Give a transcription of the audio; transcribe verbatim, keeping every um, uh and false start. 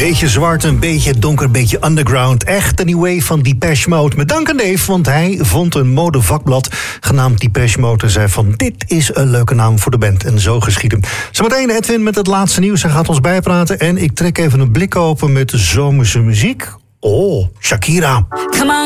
Beetje zwart, een beetje donker, een beetje underground. Echt de new wave van Depeche Mode. Met dank aan Dave, want hij vond een modevakblad genaamd Depeche Mode en zei van dit is een leuke naam voor de band. En zo geschiedde. Zometeen Edwin met het laatste nieuws. Hij gaat ons bijpraten en ik trek even een blik open met zomerse muziek. Oh, Shakira. Come on.